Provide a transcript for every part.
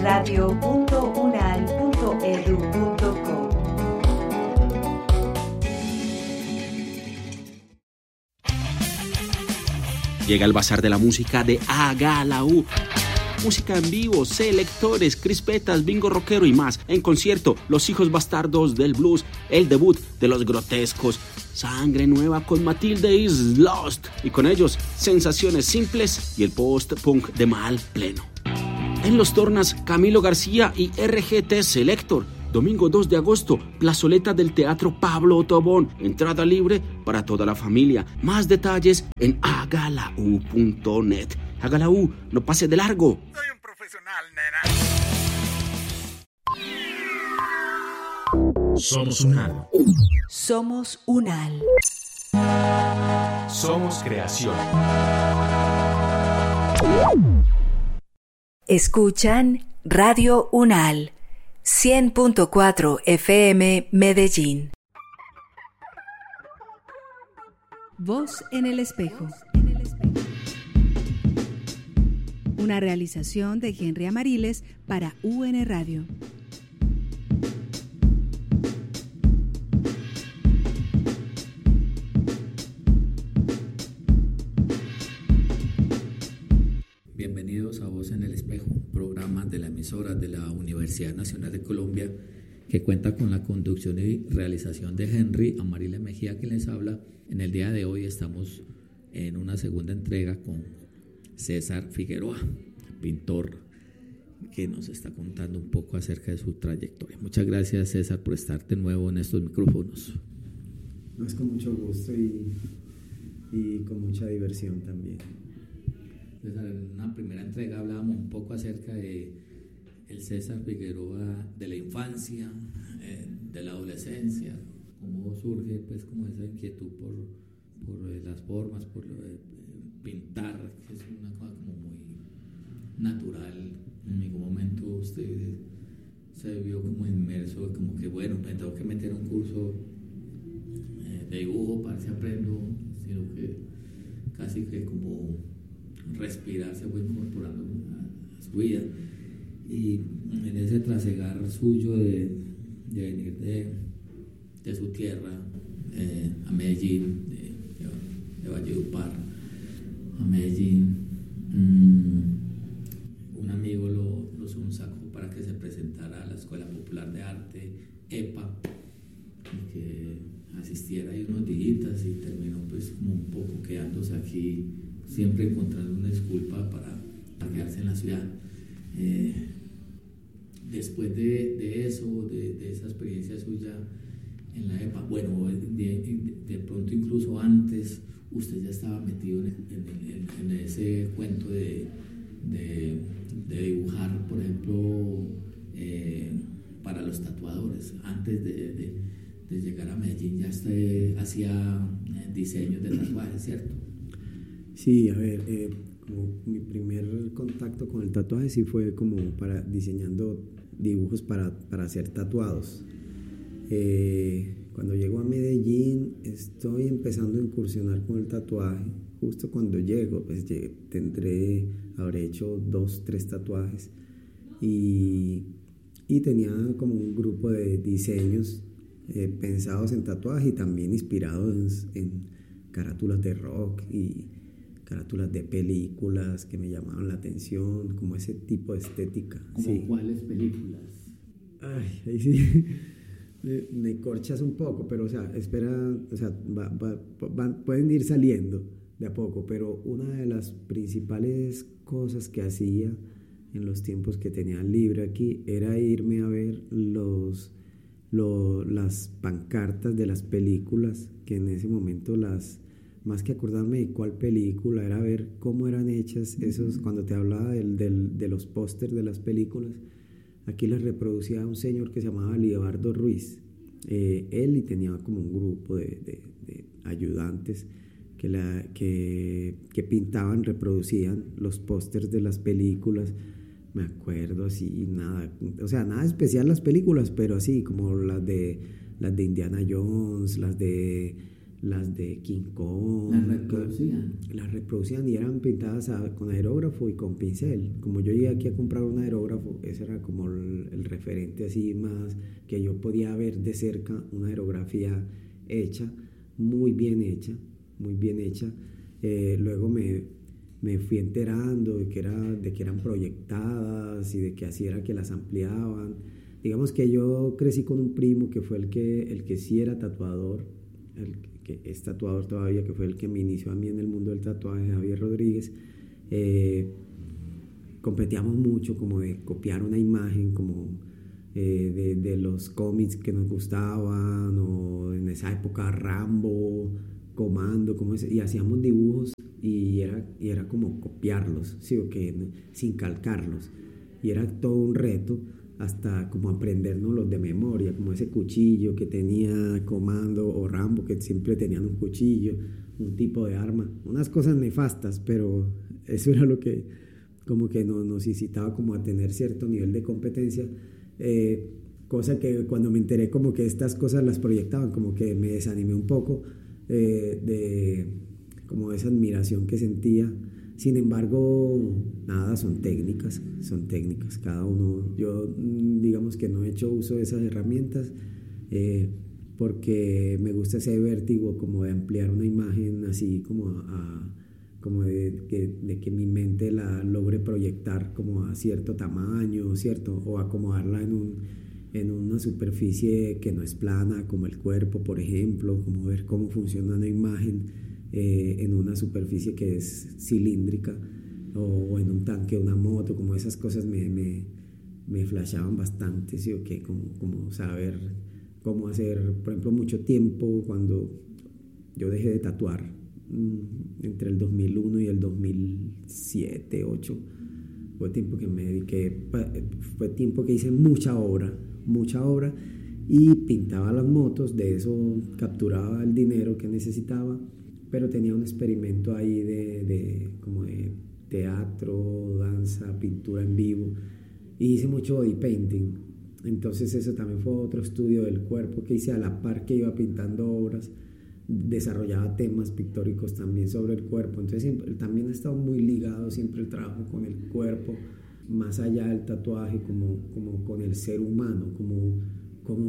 radio.unal.edu.co. Llega el Bazar de la Música de Agalaú. Música en vivo, selectores, crispetas, bingo rockero y más. En concierto, Los Hijos Bastardos del Blues, el debut de Los Grotescos, Sangre Nueva con Matilde is Lost. Y con ellos, Sensaciones Simples y el post-punk de Mal Pleno. En Los Tornas, Camilo García y RGT Selector. Domingo 2 de agosto, plazoleta del Teatro Pablo Tobón. Entrada libre para toda la familia. Más detalles en agalau.net. Agalaú, no pase de largo. Soy un profesional, nena. Somos UNAL. Somos UNAL. Somos creación. Escuchan Radio UNAL. 100.4 FM Medellín. Voz en el espejo. Una realización de Henry Amariles para UN Radio. Bienvenidos a Voz en el Espejo, programa de la emisora de la Universidad Nacional de Colombia, que cuenta con la conducción y realización de Henry Amariles Mejía, quien les habla. En el día de hoy estamos en una segunda entrega con César Figueroa, pintor, que nos está contando un poco acerca de su trayectoria. Muchas gracias, César, por estar de nuevo en estos micrófonos. No, es con mucho gusto y con mucha diversión también. César, en una primera entrega hablábamos un poco acerca de el César Figueroa de la infancia, de la adolescencia, cómo surge pues como esa inquietud por las formas, por lo de pintar, que es una cosa como muy natural. En ningún momento usted se vio como inmerso, como que bueno, me tengo que meter a un curso de dibujo para ver si aprendo, sino que casi que como respirar se fue incorporando a su vida. Y en ese trasegar suyo de venir de su tierra a Medellín, de Valledupar a Medellín, un amigo lo sacó para que se presentara a la Escuela Popular de Arte, EPA, y que asistiera ahí unos días y terminó pues como un poco quedándose aquí, siempre encontrando una disculpa para quedarse en la ciudad. Después de eso, de esa experiencia suya en la EPA, bueno, de pronto incluso antes, usted ya estaba metido en ese cuento de dibujar, por ejemplo, para los tatuadores. Antes de llegar a Medellín ya usted hacía diseños de tatuajes, ¿cierto? Sí, a ver, como mi primer contacto con el tatuaje sí fue como diseñando dibujos para ser tatuados. Cuando llego a Medellín estoy empezando a incursionar con el tatuaje. Justo cuando llego, pues habré hecho 2-3 tatuajes y tenía como un grupo de diseños pensados en tatuaje y también inspirados en carátulas de rock y carátulas de películas que me llamaban la atención, como ese tipo de estética. ¿Como sí? ¿Cuáles películas? Ay, ahí sí me corchas un poco, pero o sea, espera, o sea, pueden ir saliendo de a poco, pero una de las principales cosas que hacía en los tiempos que tenía libre aquí era irme a ver las pancartas de las películas, que en ese momento más que acordarme de cuál película, era ver cómo eran hechas esos, cuando te hablaba de los pósters de las películas. Aquí las reproducía un señor que se llamaba Libardo Ruiz, él, y tenía como un grupo de ayudantes que pintaban, reproducían los pósters de las películas. Me acuerdo así, nada especial las películas, pero así como las de Indiana Jones, las de las de King Kong. Las reproducían y eran pintadas con aerógrafo y con pincel. Como yo llegué aquí a comprar un aerógrafo, ese era como el referente así más que yo podía ver de cerca, una aerografía hecha, muy bien hecha. Luego me fui enterando de que eran proyectadas y de que así era que las ampliaban. Digamos que yo crecí con un primo que fue el que sí era tatuador, el que es tatuador todavía, que fue el que me inició a mí en el mundo del tatuaje, Javier Rodríguez. Competíamos mucho como de copiar una imagen como de los cómics que nos gustaban, o en esa época Rambo, Comando, y hacíamos dibujos y era como copiarlos, ¿sí? O que, sin calcarlos, y era todo un reto hasta como aprendernos los de memoria, como ese cuchillo que tenía Comando o Rambo, que siempre tenían un cuchillo, un tipo de arma, unas cosas nefastas, pero eso era lo que como que nos incitaba como a tener cierto nivel de competencia, cosa que cuando me enteré como que estas cosas las proyectaban, como que me desanimé un poco como esa admiración que sentía. Sin embargo, nada, son técnicas, cada uno. Yo digamos que no he hecho uso de esas herramientas porque me gusta ese vértigo como de ampliar una imagen así como de que mi mente la logre proyectar como a cierto tamaño, ¿cierto? O acomodarla en una superficie que no es plana, como el cuerpo, por ejemplo, como ver cómo funciona una imagen en una superficie que es cilíndrica, o en un tanque, una moto, como esas cosas me flashaban bastante, ¿sí? Okay, como saber cómo hacer, por ejemplo, mucho tiempo cuando yo dejé de tatuar, entre el 2001 y el 2007, 2008, fue tiempo que me dediqué, fue tiempo que hice mucha obra, y pintaba las motos, de eso capturaba el dinero que necesitaba, pero tenía un experimento ahí como de teatro, danza, pintura en vivo, y hice mucho body painting. Entonces eso también fue otro estudio del cuerpo que hice a la par que iba pintando obras. Desarrollaba temas pictóricos también sobre el cuerpo. Entonces siempre, también he estado muy ligado siempre el trabajo con el cuerpo, más allá del tatuaje, como con el ser humano, como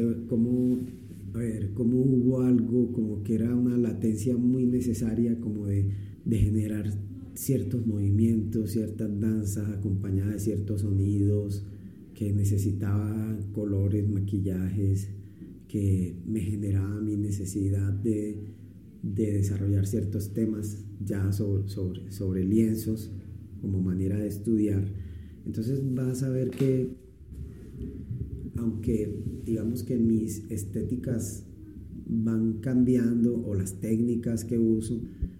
hubo algo como que era una latencia muy necesaria como de generar ciertos movimientos, ciertas danzas acompañadas de ciertos sonidos, que necesitaba colores, maquillajes, que me generaba mi necesidad de desarrollar ciertos temas ya sobre lienzos como manera de estudiar. Entonces vas a ver que aunque digamos que mis estéticas van cambiando, o las técnicas que uso,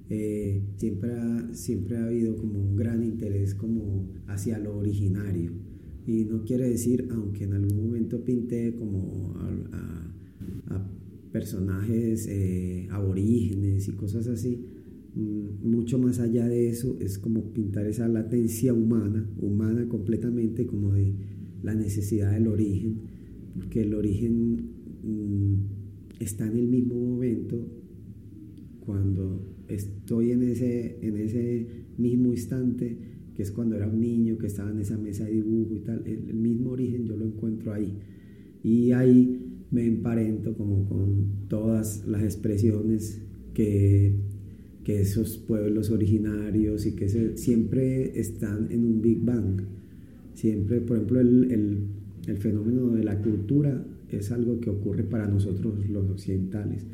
siempre ha habido como un gran interés como hacia lo originario. Y no quiere decir, aunque en algún momento pinté como a personajes aborígenes y cosas así, mucho más allá de eso es como pintar esa latencia humana completamente, como de la necesidad del origen, porque el origen está en el mismo momento cuando estoy en ese mismo instante, que es cuando era un niño que estaba en esa mesa de dibujo y tal. El mismo origen yo lo encuentro ahí, y ahí me emparento como con todas las expresiones que esos pueblos originarios y que siempre están en un Big Bang. Siempre, por ejemplo, el fenómeno de la cultura es algo que ocurre para nosotros los occidentales.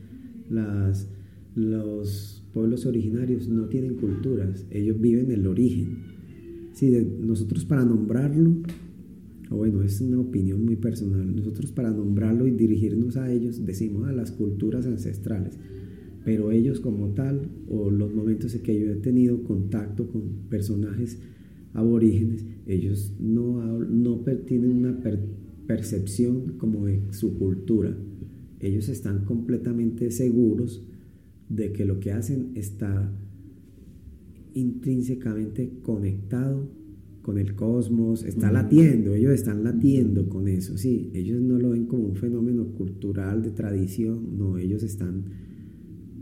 Los pueblos originarios no tienen culturas, ellos viven el origen. Sí, nosotros para nombrarlo, o bueno, es una opinión muy personal, nosotros para nombrarlo y dirigirnos a ellos decimos a las culturas ancestrales, pero ellos como tal, o los momentos en que yo he tenido contacto con personajes aborígenes, ellos no tienen una percepción como de su cultura. Ellos están completamente seguros de que lo que hacen está intrínsecamente conectado con el cosmos, está latiendo, ellos están latiendo con eso, sí, ellos no lo ven como un fenómeno cultural de tradición, no, ellos están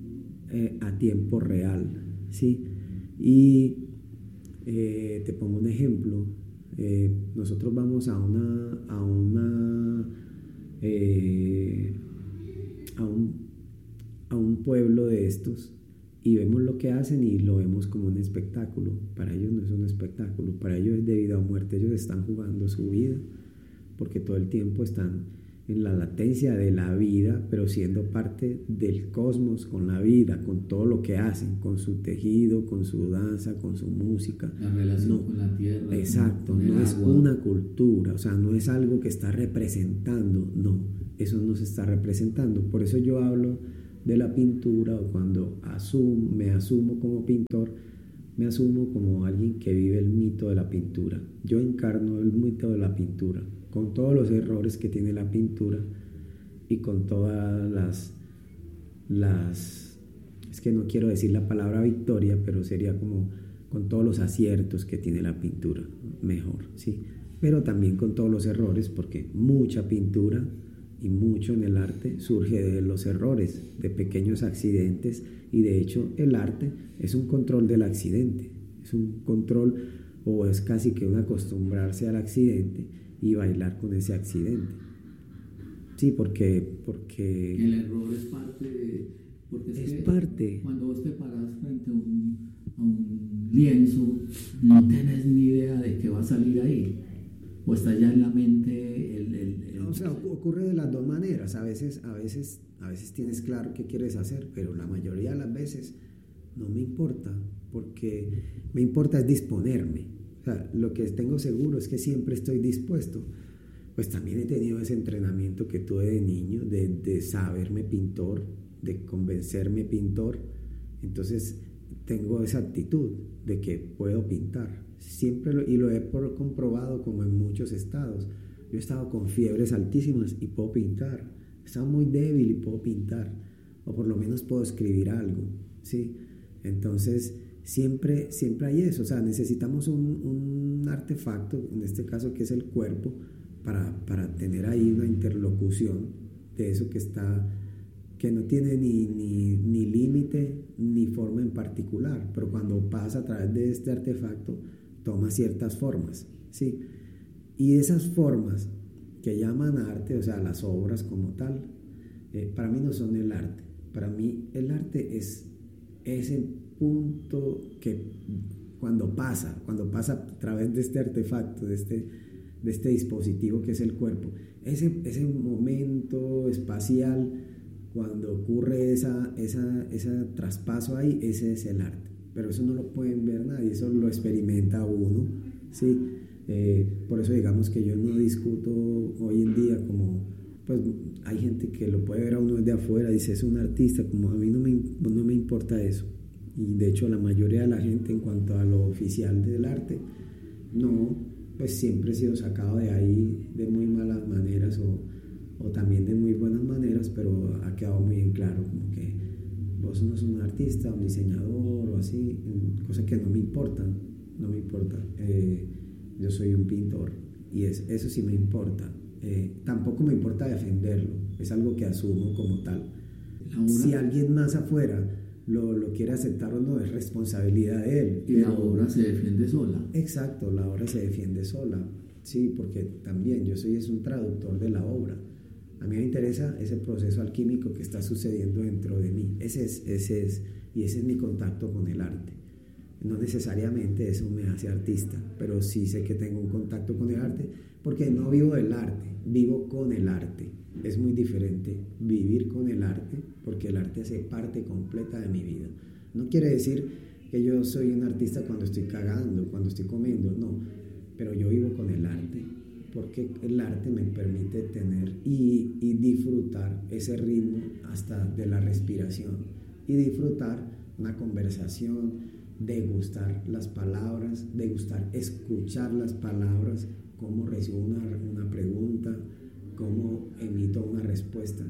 a tiempo real, ¿sí? Y te pongo un ejemplo. Nosotros vamos a un pueblo de estos y vemos lo que hacen y lo vemos como un espectáculo. Para ellos no es un espectáculo, para ellos es de vida o muerte. Ellos están jugando su vida porque todo el tiempo están en la latencia de la vida, pero siendo parte del cosmos, con la vida, con todo lo que hacen, con su tejido, con su danza, con su música. La relación con la tierra. Exacto, con no es agua. una cultura, o sea, no es algo que está representando, no, eso no se está representando. Por eso yo hablo de la pintura, o cuando me asumo como pintor, me asumo como alguien que vive el mito de la pintura. Yo encarno el mito de la pintura, con todos los errores que tiene la pintura y con todas es que no quiero decir la palabra victoria, pero sería como con todos los aciertos que tiene la pintura, mejor, ¿sí? Pero también con todos los errores, porque mucha pintura y mucho en el arte surge de los errores, de pequeños accidentes, y de hecho el arte es un control del accidente, es un control, o es casi que un acostumbrarse al accidente y bailar con ese accidente. Sí, porque el error es parte de... Porque es parte. Cuando vos te paras frente a un lienzo, no tenés ni idea de qué va a salir ahí. O está ya en la mente o sea, ocurre de las dos maneras. A veces tienes claro qué quieres hacer, pero la mayoría de las veces no me importa, porque me importa es disponerme. O sea, lo que tengo seguro es que siempre estoy dispuesto. Pues también he tenido ese entrenamiento que tuve de niño, de saberme pintor, de convencerme pintor. Entonces tengo esa actitud de que puedo pintar. Siempre lo he comprobado, como en muchos estados. Yo he estado con fiebres altísimas y puedo pintar. He estado muy débil y puedo pintar. O por lo menos puedo escribir algo, ¿sí? Entonces siempre hay eso. O sea, necesitamos un artefacto, en este caso que es el cuerpo, para tener ahí una interlocución de eso que no tiene ni límite ni forma en particular, pero cuando pasa a través de este artefacto toma ciertas formas, ¿sí? Y esas formas que llaman arte, o sea, las obras como tal, para mí no son el arte. Para mí el arte es ese punto que cuando pasa a través de este artefacto, de este dispositivo que es el cuerpo, ese momento espacial, cuando ocurre ese traspaso ahí, ese es el arte. Pero eso no lo pueden ver nadie, eso lo experimenta uno, ¿sí? Por eso digamos que yo no discuto hoy en día, como pues hay gente que lo puede ver a uno desde afuera, dice es un artista, como a mí no me importa eso. Y de hecho la mayoría de la gente, en cuanto a lo oficial del arte, no, pues siempre he sido sacado de ahí de muy malas maneras o también de muy buenas maneras, pero ha quedado muy en claro como que vos no sos un artista, un diseñador o así, cosas que no me importan. Yo soy un pintor y eso sí me importa. Tampoco me importa defenderlo, es algo que asumo como tal. Si alguien más afuera lo quiere aceptar o no, es responsabilidad de él. Y la obra se defiende sola. Exacto, la obra se defiende sola. Sí, porque también yo soy un traductor de la obra. A mí me interesa ese proceso alquímico que está sucediendo dentro de mí. Ese es mi contacto con el arte. No necesariamente eso me hace artista, pero sí sé que tengo un contacto con el arte, porque no vivo del arte, vivo con el arte. Es muy diferente vivir con el arte, porque el arte hace parte completa de mi vida. No quiere decir que yo soy un artista cuando estoy cagando, cuando estoy comiendo, no, pero yo vivo con el arte, porque el arte me permite tener y disfrutar ese ritmo hasta de la respiración, y disfrutar una conversación, degustar las palabras, degustar escuchar las palabras, cómo recibo una pregunta, cómo emito una respuesta,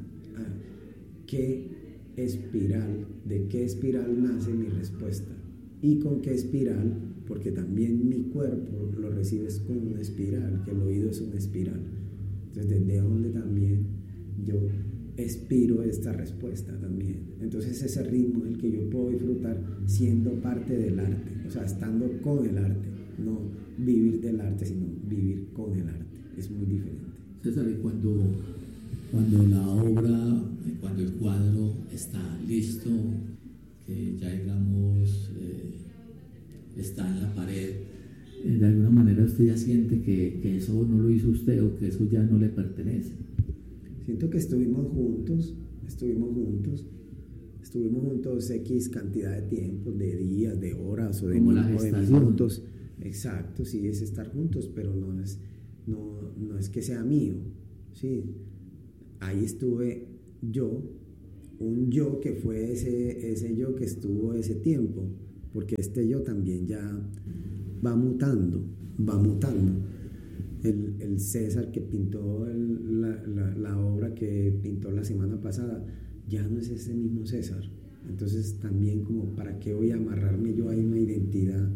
de qué espiral nace mi respuesta y con qué espiral, porque también mi cuerpo lo recibe con una espiral, que el oído es una espiral. Entonces, desde donde también yo expiro esta respuesta también. Entonces ese ritmo es el que yo puedo disfrutar siendo parte del arte, o sea, estando con el arte, no vivir del arte, sino vivir con el arte. Es muy diferente. César, ¿y cuando la obra, cuando el cuadro está listo, que ya digamos está en la pared, de alguna manera usted ya siente que eso no lo hizo usted o que eso ya no le pertenece? Siento que estuvimos juntos X cantidad de tiempo, de días, de horas o de minutos. Exacto, sí, es estar juntos, pero no es que sea mío, sí. Ahí estuve yo, un yo que fue ese yo que estuvo ese tiempo, porque este yo también ya va mutando. El César que pintó la obra que pintó la semana pasada ya no es ese mismo César. Entonces también como para qué voy a amarrarme yo a una identidad.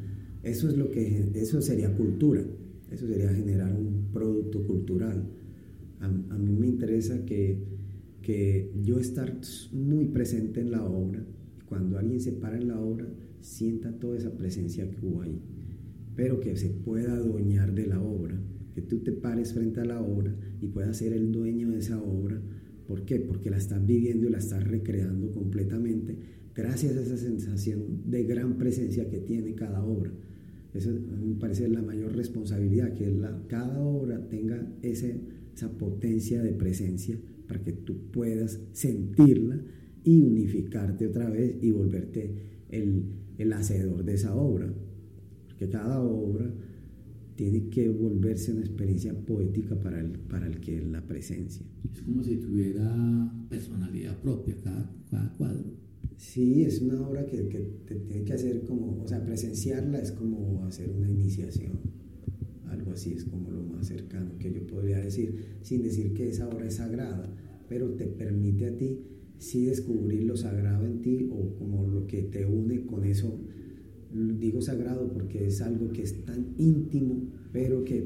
Eso sería cultura, eso sería generar un producto cultural. A mí me interesa que yo estar muy presente en la obra, y cuando alguien se para en la obra sienta toda esa presencia que hubo ahí, pero que se pueda adueñar de la obra, que tú te pares frente a la obra y puedas ser el dueño de esa obra. ¿Por qué? Porque la estás viviendo y la estás recreando completamente gracias a esa sensación de gran presencia que tiene cada obra. Eso me parece la mayor responsabilidad, que cada obra tenga esa potencia de presencia para que tú puedas sentirla y unificarte otra vez y volverte el hacedor de esa obra. Porque cada obra tiene que volverse una experiencia poética para el que es la presencia. Es como si tuviera personalidad propia cada cuadro. Sí, es una obra que te tiene que hacer como, o sea, presenciarla es como hacer una iniciación, algo así, es como lo más cercano que yo podría decir, sin decir que esa obra es sagrada, pero te permite a ti sí descubrir lo sagrado en ti o como lo que te une con eso. Digo sagrado porque es algo que es tan íntimo, pero que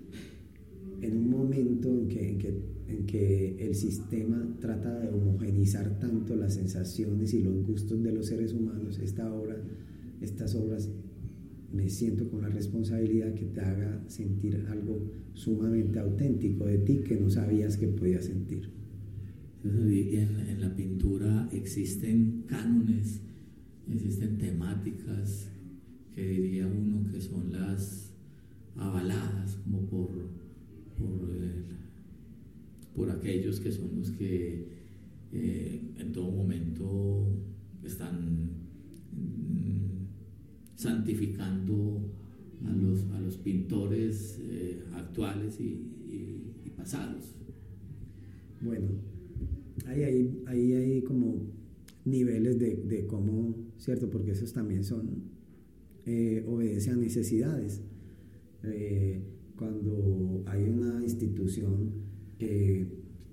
en un momento en que el sistema trata de homogeneizar tanto las sensaciones y los gustos de los seres humanos, estas obras me siento con la responsabilidad que te haga sentir algo sumamente auténtico de ti que no sabías que podías sentir. En la pintura existen cánones, existen temáticas que diría uno que son las avaladas como por aquellos que son los que en todo momento están santificando a los pintores actuales y pasados. Bueno, ahí hay como niveles de cómo, ¿cierto? Porque esos también obedecen a necesidades. Cuando hay una institución que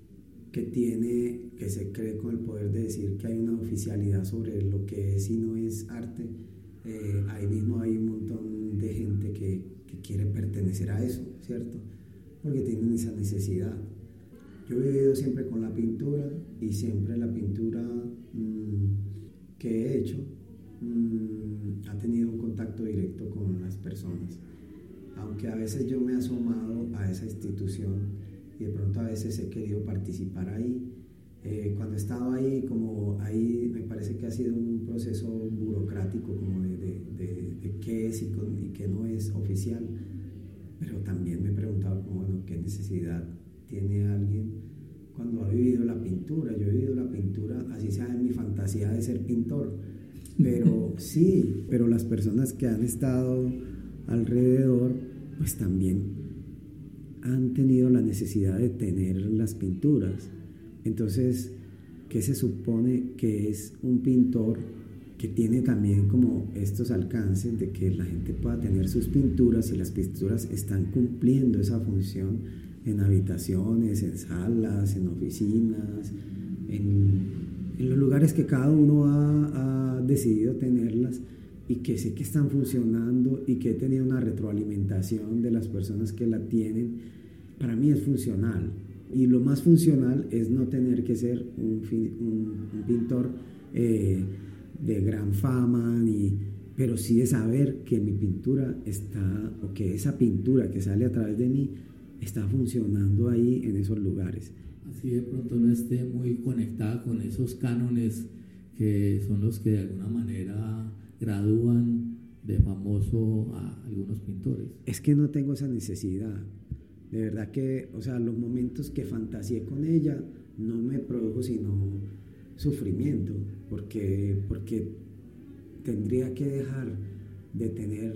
se cree con el poder de decir que hay una oficialidad sobre lo que es y no es arte, ahí mismo hay un montón de gente que quiere pertenecer a eso, ¿cierto? Porque tienen esa necesidad. Yo he vivido siempre con la pintura y siempre la pintura que he hecho ha tenido un contacto directo con las personas. Aunque a veces yo me he asomado a esa institución y de pronto a veces he querido participar ahí. Cuando he estado ahí, como ahí me parece que ha sido un proceso burocrático como de qué es y qué no es oficial, pero también me he preguntado como, bueno, qué necesidad tiene alguien cuando ha vivido la pintura. Yo he vivido la pintura, así sea en mi fantasía de ser pintor, pero sí, pero las personas que han estado alrededor pues también han tenido la necesidad de tener las pinturas. Entonces, ¿qué se supone que es un pintor que tiene también como estos alcances de que la gente pueda tener sus pinturas y las pinturas están cumpliendo esa función en habitaciones, en salas, en oficinas, en los lugares que cada uno ha decidido tenerlas y que sé que están funcionando y que he tenido una retroalimentación de las personas que la tienen? Para mí es funcional, Y lo más funcional es no tener que ser un pintor de gran fama, pero sí de saber que mi pintura está, o que esa pintura que sale a través de mí está funcionando ahí en esos lugares. Así de pronto no esté muy conectada con esos cánones que son los que de alguna manera gradúan de famoso a algunos pintores. Es que no tengo esa necesidad. De verdad que, o sea, los momentos que fantaseé con ella no me produjo sino sufrimiento, porque tendría que dejar de tener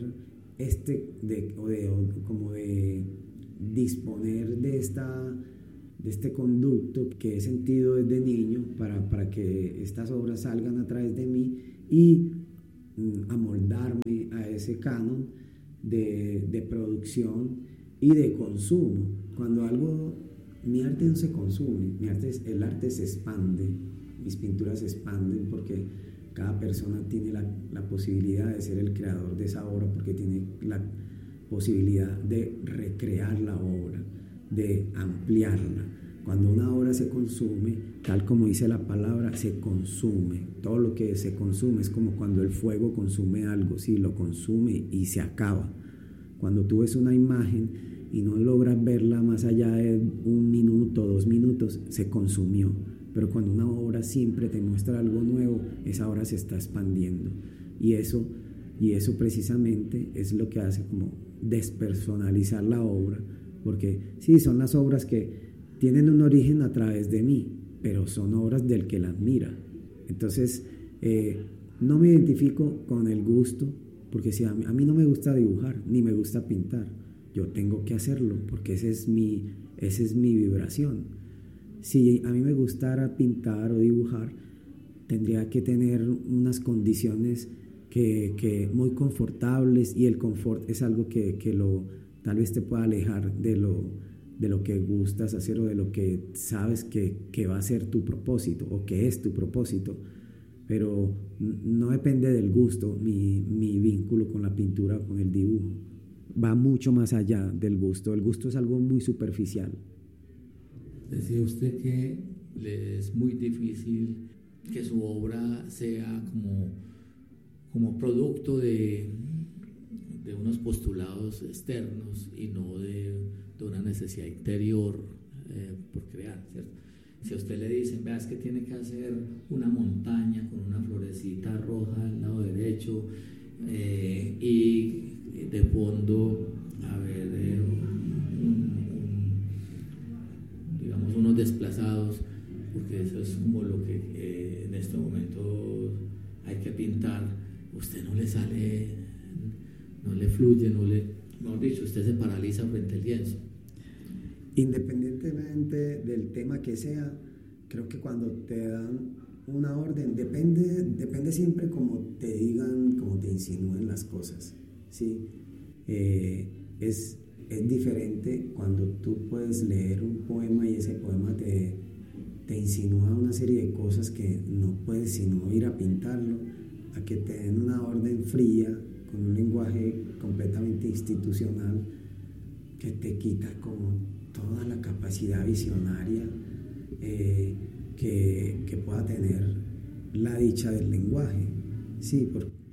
como de disponer de este conducto que he sentido desde niño para que estas obras salgan a través de mí y amoldarme a ese canon de producción y de consumo. Cuando mi arte no se consume, el arte se expande, mis pinturas se expanden porque cada persona tiene la posibilidad de ser el creador de esa obra, porque tiene la posibilidad de recrear la obra, de ampliarla. Cuando una obra se consume, tal como dice la palabra, se consume. Todo lo que se consume es como cuando el fuego consume algo, sí, lo consume y se acaba. Cuando tú ves una imagen y no logras verla más allá de 1 minuto, 2 minutos, se consumió. Pero cuando una obra siempre te muestra algo nuevo, esa obra se está expandiendo. Y eso precisamente es lo que hace como despersonalizar la obra, porque sí, son las obras que tienen un origen a través de mí, pero son obras del que las mira. Entonces, no me identifico con el gusto, porque si a mí no me gusta dibujar, ni me gusta pintar, yo tengo que hacerlo, porque esa es mi vibración. Si a mí me gustara pintar o dibujar, tendría que tener unas condiciones que muy confortables, y el confort es algo que tal vez te pueda alejar de lo que gustas hacer o de lo que sabes que va a ser tu propósito o que es tu propósito. Pero no depende del gusto mi vínculo con la pintura o con el dibujo. Va mucho más allá del gusto. El gusto es algo muy superficial. Decía usted que le es muy difícil que su obra sea como producto de unos postulados externos y no de una necesidad interior por crear, ¿cierto? Si a usted le dicen, vea, es que tiene que hacer una montaña con una florecita roja al lado derecho y de fondo, a ver, digamos, unos desplazados, porque eso es como lo que en este momento hay que pintar, usted no le sale, no le fluye, mejor dicho, usted se paraliza frente al lienzo. Independientemente del tema que sea, creo que cuando te dan una orden, depende siempre como te digan, como te insinúen las cosas, ¿sí? Es diferente cuando tú puedes leer un poema y ese poema te insinúa una serie de cosas que no puedes sino ir a pintarlo, a que te den una orden fría con un lenguaje completamente institucional que te quita como toda la capacidad visionaria que pueda tener la dicha del lenguaje. Sí,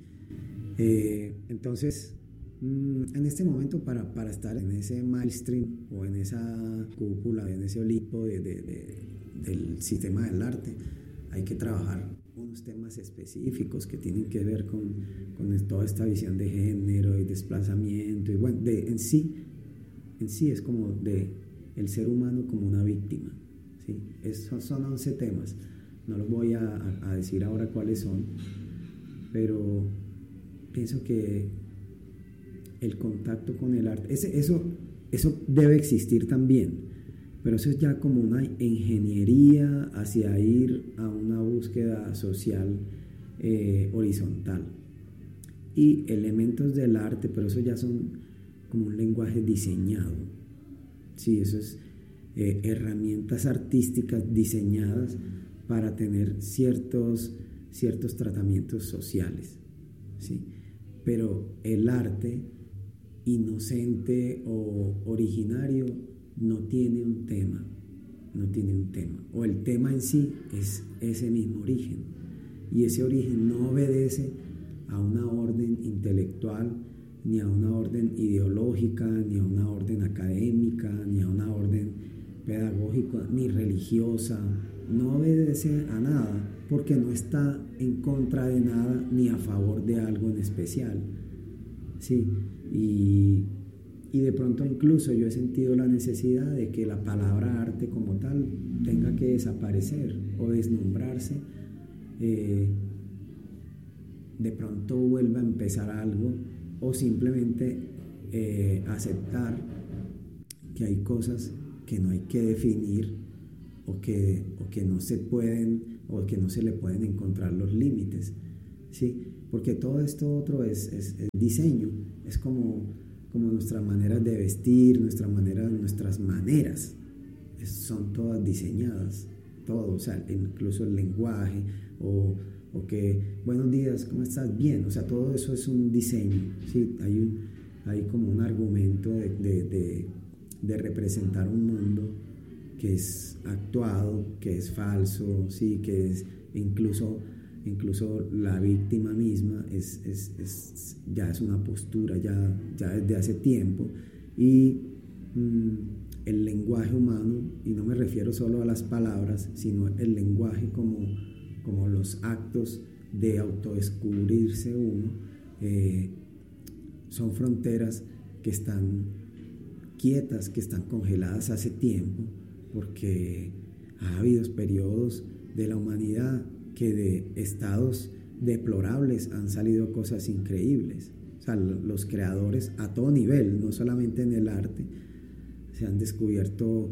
entonces, en este momento para estar en ese mainstream o en esa cúpula, en ese Olimpo del sistema del arte, hay que trabajar unos temas específicos que tienen que ver con toda esta visión de género y desplazamiento y bueno, en sí es como el ser humano como una víctima, ¿sí? Esos son 11 temas, no los voy a decir ahora cuáles son, pero pienso que el contacto con el arte, eso debe existir también, pero eso es ya como una ingeniería hacia ir a una búsqueda social horizontal y elementos del arte, pero eso ya son como un lenguaje diseñado. Sí, eso es herramientas artísticas diseñadas para tener ciertos tratamientos sociales, ¿sí? Pero el arte inocente o originario no tiene un tema, no tiene un tema, o el tema en sí es ese mismo origen, y ese origen no obedece a una orden intelectual, ni a una orden ideológica, ni a una orden académica, ni a una orden pedagógica, ni religiosa. No obedece a nada, porque no está en contra de nada, ni a favor de algo en especial. Sí, y de pronto incluso yo he sentido la necesidad de que la palabra arte como tal tenga que desaparecer o desnombrarse. De pronto vuelva a empezar algo, o simplemente aceptar que hay cosas que no hay que definir, o que no se pueden, o que no se le pueden encontrar los límites, ¿sí? Porque todo esto otro es diseño, es como nuestras maneras de vestir, nuestras maneras son todas diseñadas, todo, o sea, incluso el lenguaje, o que buenos días, ¿cómo estás? Bien, o sea, todo eso es un diseño, ¿sí? Hay como un argumento de representar un mundo que es actuado, que es falso, ¿sí? Que es incluso la víctima misma ya es una postura ya desde hace tiempo, y el lenguaje humano, y no me refiero solo a las palabras, sino el lenguaje como los actos de autodescubrirse uno, son fronteras que están quietas, que están congeladas hace tiempo, porque ha habido periodos de la humanidad que de estados deplorables han salido cosas increíbles. O sea, los creadores a todo nivel, no solamente en el arte, se han descubierto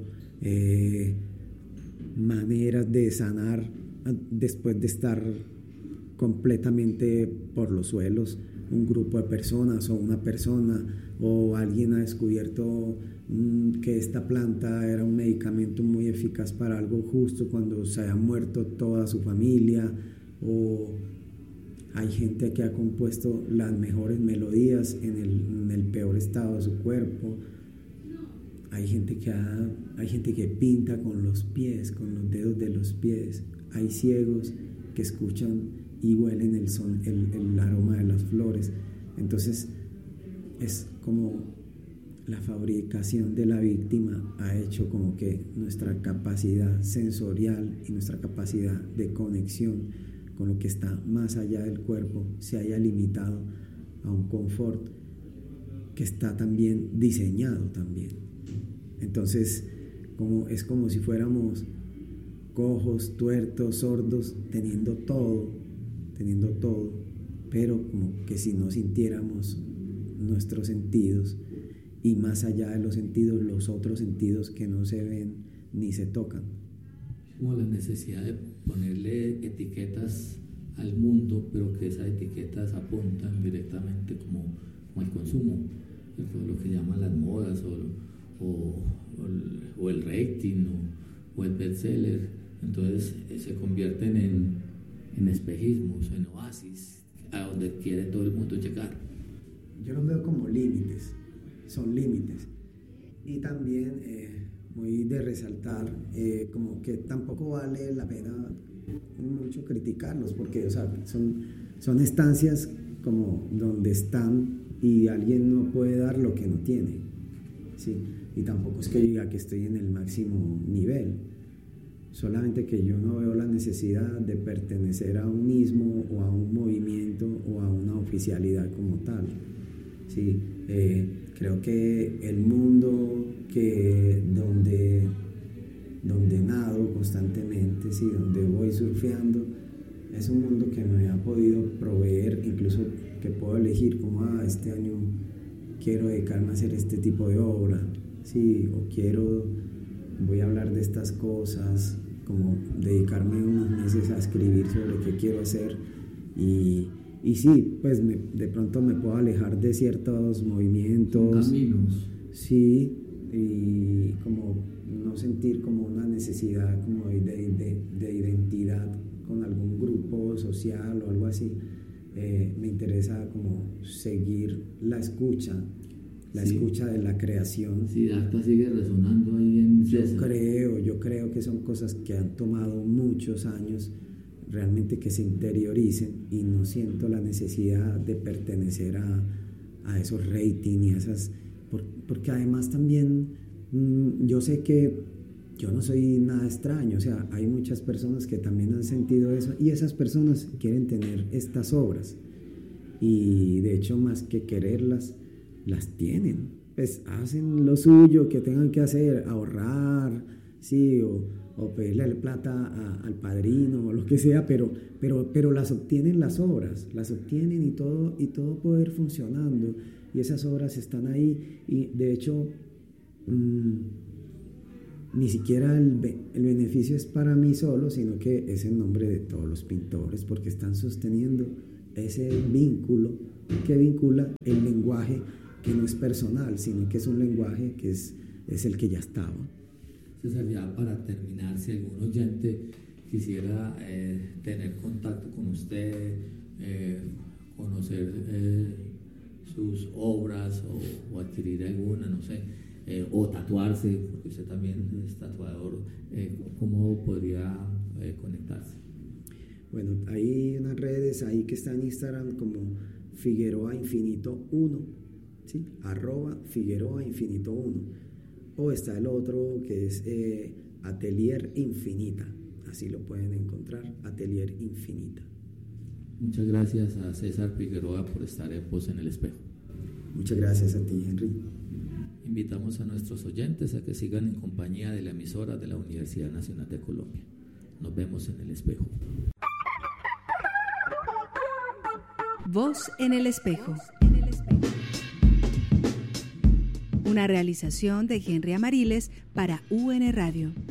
maneras de sanar después de estar completamente por los suelos, un grupo de personas o una persona, o alguien ha descubierto que esta planta era un medicamento muy eficaz para algo justo cuando se ha muerto toda su familia, o hay gente que ha compuesto las mejores melodías en el peor estado de su cuerpo. Hay gente que pinta con los pies, con los dedos de los pies. Hay ciegos que escuchan y huelen el aroma de las flores. Entonces es como la fabricación de la víctima ha hecho como que nuestra capacidad sensorial y nuestra capacidad de conexión con lo que está más allá del cuerpo se haya limitado a un confort que está también diseñado también. Entonces es como si fuéramos cojos, tuertos, sordos, teniendo todo, pero como que si no sintiéramos nuestros sentidos, y más allá de los sentidos, los otros sentidos que no se ven ni se tocan. Como la necesidad de ponerle etiquetas al mundo, pero que esas etiquetas apuntan directamente como al consumo, ¿cierto? Lo que llaman las modas, o el rating, o el bestseller. Entonces se convierten en espejismos, en oasis, a donde quiere todo el mundo llegar. Yo los veo como límites, son límites. Y también muy de resaltar, como que tampoco vale la pena mucho criticarlos, porque o sea, son estancias como donde están y alguien no puede dar lo que no tiene, ¿sí? Y tampoco es que yo diga que estoy en el máximo nivel, solamente que yo no veo la necesidad de pertenecer a un mismo o a un movimiento o a una oficialidad como tal, ¿sí? Creo que el mundo donde nado constantemente, ¿sí? Donde voy surfeando, es un mundo que me ha podido proveer, incluso que puedo elegir como este año quiero dedicarme a hacer este tipo de obra, ¿sí? O voy a hablar de estas cosas, como dedicarme unos meses a escribir sobre qué quiero hacer, y sí, pues de pronto me puedo alejar de ciertos movimientos, caminos, sí, y como no sentir como una necesidad como de identidad con algún grupo social o algo así. Me interesa como seguir la escucha la escucha de la creación. Siddhartha sigue resonando ahí en César. Yo creo que son cosas que han tomado muchos años realmente que se interioricen, y no siento la necesidad de pertenecer a esos ratings y a esas, porque además también yo sé que yo no soy nada extraño, o sea, hay muchas personas que también han sentido eso, y esas personas quieren tener estas obras, y de hecho más que quererlas, las tienen, pues hacen lo suyo que tengan que hacer, ahorrar, sí, o pedirle plata al padrino o lo que sea, pero las obtienen, las obras, las obtienen, y todo puede ir funcionando, y esas obras están ahí, y de hecho ni siquiera el beneficio es para mí solo, sino que es en nombre de todos los pintores, porque están sosteniendo ese vínculo que vincula el lenguaje que no es personal, sino que es un lenguaje que es el que ya estaba. César, ya para terminar, si algún oyente quisiera tener contacto con usted, conocer sus obras o adquirir alguna, no sé, o tatuarse, porque usted también es tatuador, ¿cómo podría conectarse? Bueno, hay unas redes ahí que están en Instagram como Figueroa Infinito 1, ¿sí? @Figueroa Infinito 1. O está el otro que es Atelier Infinita, así lo pueden encontrar, Atelier Infinita. Muchas gracias a César Figueroa por estar en Voz en el Espejo. Muchas gracias a ti, Henry. Invitamos a nuestros oyentes a que sigan en compañía de la emisora de la Universidad Nacional de Colombia. Nos vemos en el espejo. Voz en el Espejo. Una realización de Henry Amariles para UN Radio.